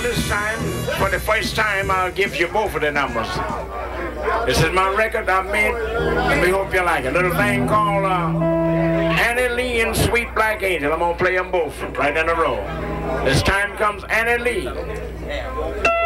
this time, for the first time, I'll give you both of the numbers. This is my record I made, and we hope you like it. A little thing called Annie Lee and Sweet Black Angel. I'm going to play them both right in a row. This time comes Annie Lee.